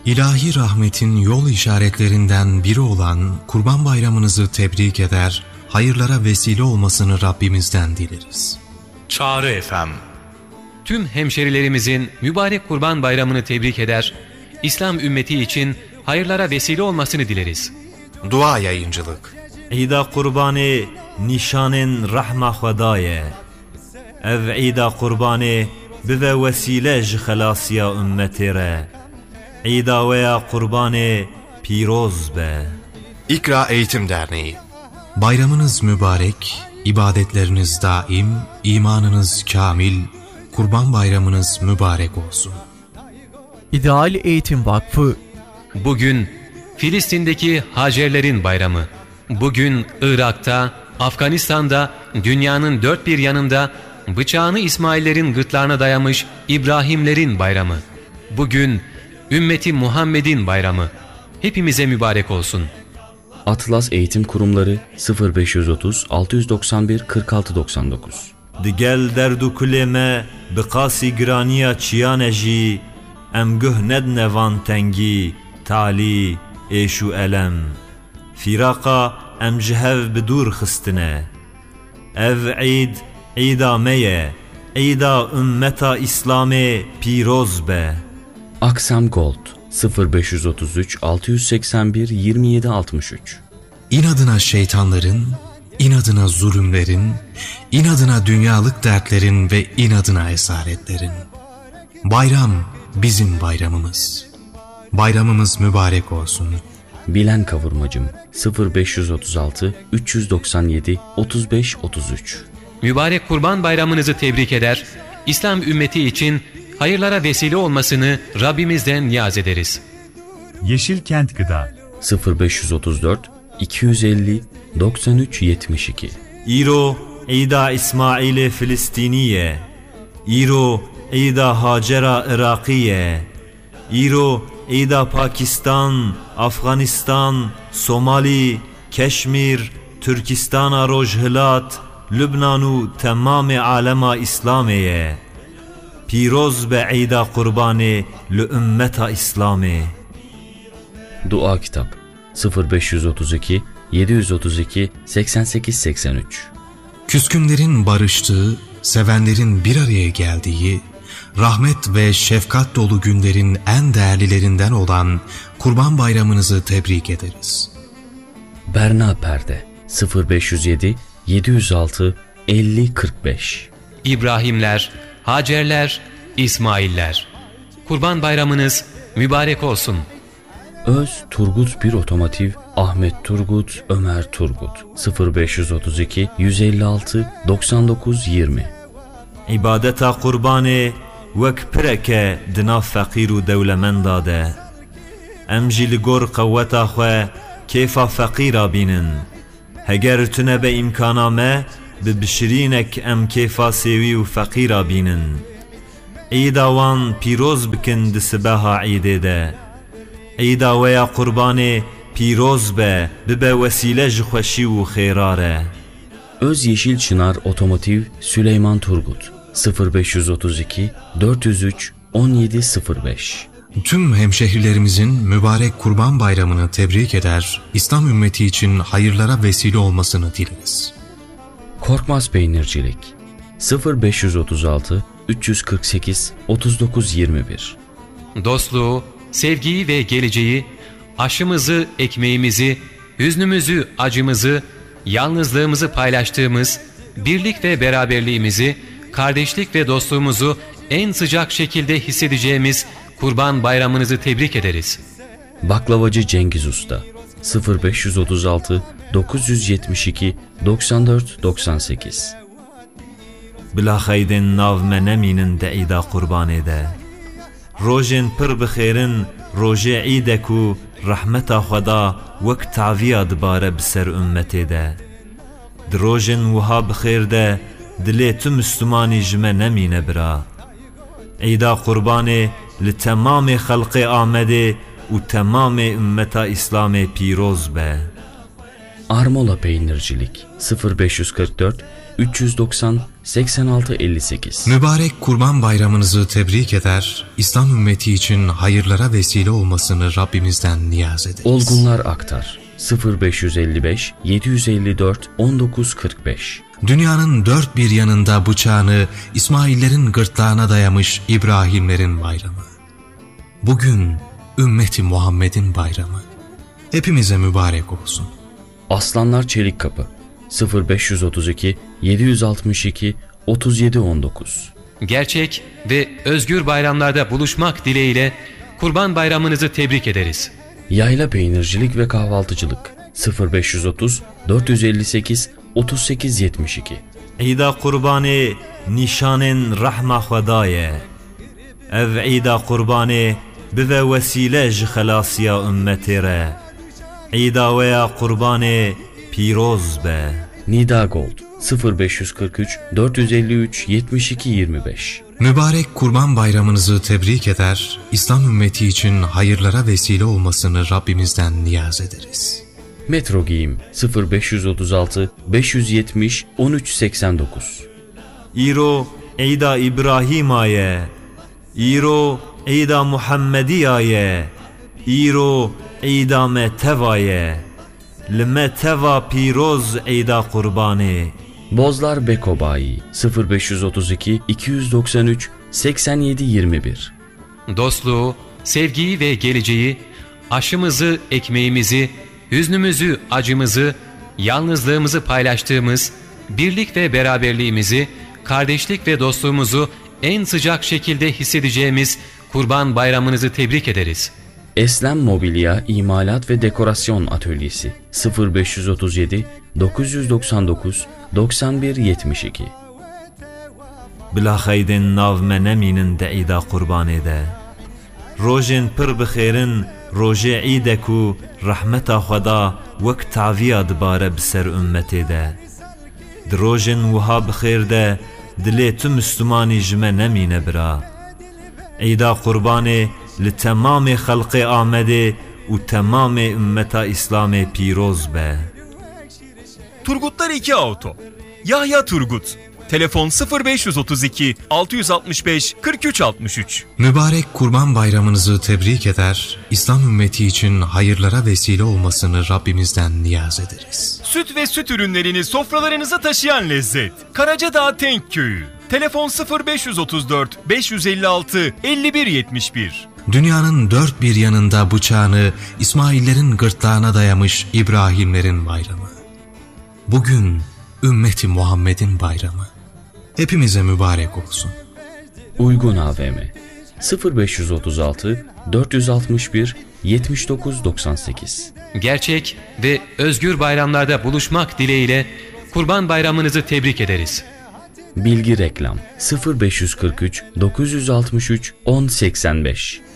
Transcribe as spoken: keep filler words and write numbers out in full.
İlahi rahmetin yol işaretlerinden biri olan Kurban Bayramınızı tebrik eder, hayırlara vesile olmasını Rabbimizden dileriz. Çağrı F M. Tüm hemşerilerimizin mübarek Kurban Bayramını tebrik eder, İslam ümmeti için hayırlara vesile olmasını dileriz. Dua yayıncılık. İda kurbanı nişanın rahma Xwedaye. Ev İda kurbanı bive vesile ji xelasiya ümmeti re. İda veya kurbanı piroz be. İkra Eğitim Derneği. Bayramınız mübarek, ibadetleriniz daim, imanınız kamil, Kurban Bayramınız mübarek olsun. İdeal Eğitim Vakfı. Bugün Filistin'deki Hacerlerin bayramı. Bugün Irak'ta, Afganistan'da, dünyanın dört bir yanında bıçağını İsmail'lerin gırtlağına dayamış İbrahimlerin bayramı. Bugün ümmeti Muhammed'in bayramı. Hepimize mübarek olsun. Atlas Eğitim Kurumları sıfır beş yüz otuz altı yüz doksan bir kırk altı doksan dokuz. Digel derdu kuleme biqasi graniya çiyane jî em guh nednevan tengi tali eşu elem firaka em ji hev bi dûr xistine ev eid eida meye eida ümmeta İslamê pîroz be. Aksam Gold sıfır beş yüz otuz üç altı yüz seksen bir yirmi yedi altmış üç. İnadına şeytanların, inadına zulümlerin, inadına dünyalık dertlerin ve inadına esaretlerin. Bayram bizim bayramımız. Bayramımız mübarek olsun. Bilen Kavurmacım sıfır beş yüz otuz altı üç yüz doksan yedi otuz beş otuz üç. Mübarek Kurban Bayramınızı tebrik eder, İslam ümmeti için hayırlara vesile olmasını Rabbimizden niyaz ederiz. Yeşil Kent Gıda sıfır beş yüz otuz dört iki yüz elli doksan üç yetmiş iki. İro İda İsmail Filistiniye, İro İda Hacera Irakiye, İro İda Pakistan, Afganistan, Somali, Keşmir, Türkistan Rojhilat, Lübnanu tamam alema İslamiye. Piroz be İda kurbanı li ümmeta İslami. Dua Kitap sıfır beş yüz otuz iki yedi yüz otuz iki seksen sekiz seksen üç. Küskünlerin barıştığı, sevenlerin bir araya geldiği, rahmet ve şefkat dolu günlerin en değerlilerinden olan Kurban Bayramınızı tebrik ederiz. Berna Perde sıfır beş yüz yedi yedi yüz altı elli kırk beş. İbrahimler, Hacerler, İsmailler. Kurban Bayramınız mübarek olsun. Öz Turgut bir Otomotiv Ahmet Turgut Ömer Turgut sıfır beş yüz otuz iki yüz elli altı doksan dokuz yirmi. İbadeta kurbanı vek pireke dina fakir u devlemenda de. Em jî li gor qewweta xwe kêfa fakîra bînin. Heger tune be imkana me bi bişirînek em kêfa sêwî û fakîra bînin. Îda wan pîroz bikin di sibeha îdê de. Îda weya kurbanê pîroz be bibe vesîle ji xweşî û xêra re. Öz Yeşil Çınar Otomotiv Süleyman Turgut sıfır beş yüz otuz iki dört yüz üç on yedi sıfır beş. Tüm hemşehrilerimizin mübarek Kurban Bayramını tebrik eder, İslam ümmeti için hayırlara vesile olmasını dileriz. Korkmaz Peynircilik sıfır beş yüz otuz altı üç yüz kırk sekiz otuz dokuz yirmi bir. Dostluğu, sevgiyi ve geleceği, aşımızı, ekmeğimizi, hüznümüzü, acımızı, yalnızlığımızı paylaştığımız, birlik ve beraberliğimizi, kardeşlik ve dostluğumuzu en sıcak şekilde hissedeceğimiz Kurban Bayramınızı tebrik ederiz. Baklavacı Cengiz Usta sıfır beş yüz otuz altı dokuz yüz yetmiş iki doksan dört doksan sekiz. Bila xeydin nav me nemînin de îda kurbanê de. Rojên pir bi xêrin rojê îdê ku rahmeta Xweda wek taviya dibare bi ser ümmetê de. Di rojên wiha bi xêr de dilê tu Müslümanî ji me nemîne bira. Îda kurbanê li temamê xelqê Amedê û temamê ümmeta İslamê pîroz be. Armola Peynircilik sıfır beş yüz kırk dört üç yüz doksan seksen altı elli sekiz. Mübarek Kurban Bayramınızı tebrik eder, İslam ümmeti için hayırlara vesile olmasını Rabbimizden niyaz ederiz. Olgunlar Aktar sıfır beş yüz elli beş yedi yüz elli dört on dokuz kırk beş. Dünyanın dört bir yanında bıçağını İsmail'lerin gırtlağına dayamış İbrahimlerin bayramı. Bugün ümmeti Muhammed'in bayramı. Hepimize mübarek olsun. Aslanlar Çelikkapı sıfır beş yüz otuz iki yedi yüz altmış iki otuz yedi on dokuz. Gerçek ve özgür bayramlarda buluşmak dileğiyle Kurban Bayramınızı tebrik ederiz. Yayla Peynircilik ve Kahvaltıcılık sıfır beş yüz otuz dört yüz elli sekiz otuz sekiz yetmiş iki. Eyda kurbanê nîşanên rehma Xwedâ ye. Ev eyda kurbanê bive vesîle ji xelasiya ümmetê re. Eyda veya kurbanê pîroz be. Nida Gold sıfır beş yüz kırk üç dört yüz elli üç yetmiş iki yirmi beş. Mübarek Kurban Bayramınızı tebrik eder, İslam ümmeti için hayırlara vesile olmasını Rabbimizden niyaz ederiz. Metro Giyim sıfır beş yüz otuz altı beş yüz yetmiş on üç seksen dokuz. İro eyda İbrahîma ye. İro eyda Muhammediya ye. İro eyda me teva ye. Li me teva pîroz eyda kurbanê. Bozlar Beko Bayi sıfır beş yüz otuz iki iki yüz doksan üç seksen yedi yirmi bir. Dostluğu, sevgiyi ve geleceği, aşımızı, ekmeğimizi, hüznümüzü, acımızı, yalnızlığımızı paylaştığımız, birlik ve beraberliğimizi, kardeşlik ve dostluğumuzu en sıcak şekilde hissedeceğimiz Kurban Bayramınızı tebrik ederiz. Eslem Mobilya İmalat ve Dekorasyon Atölyesi sıfır beş yüz otuz yedi dokuz yüz doksan dokuz doksan bir yetmiş iki. Bila xeydên nav me nemînin de eyda kurbanê de. Rojên pir bi xêrin rojê îdek û rehmeta Xweda wek taviya dibare bi ser ümmetê de. Di rojên wiha bi xêr de dilê tu Müslümanî ji me nemîne bira. Eyda kurbanê li temamê xelqê Amedê û temamê ümmeta İslamê pîroz be. Turgutlar iki Auto. Yahya Turgut. Telefon sıfır beş yüz otuz iki altı yüz altmış beş kırk üç altmış üç. Mübarek Kurban Bayramınızı tebrik eder, İslam ümmeti için hayırlara vesile olmasını Rabbimizden niyaz ederiz. Süt ve süt ürünlerini sofralarınıza taşıyan lezzet. Karacadağ Tenk Köyü. Telefon sıfır beş yüz otuz dört beş yüz elli altı elli bir yetmiş bir. Dünyanın dört bir yanında bıçağını İsmail'lerin gırtlağına dayamış İbrahimlerin bayramı. Bugün ümmeti Muhammed'in bayramı. Hepimize mübarek olsun. Uygun A V M sıfır beş yüz otuz altı dört yüz altmış bir yetmiş dokuz doksan sekiz. Gerçek ve özgür bayramlarda buluşmak dileğiyle Kurban Bayramınızı tebrik ederiz. Bilgi Reklam sıfır beş yüz kırk üç dokuz yüz altmış üç on seksen beş.